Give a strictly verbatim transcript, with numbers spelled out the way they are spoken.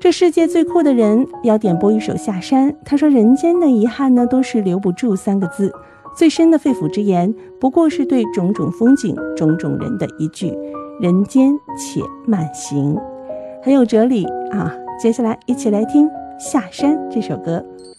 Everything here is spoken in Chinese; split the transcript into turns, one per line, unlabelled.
这世界最酷的人要点播一首下山，他说人间的遗憾呢都是留不住三个字，最深的肺腑之言不过是对种种风景种种人的一句人间且慢行，很有哲理啊。接下来一起来听下山这首歌。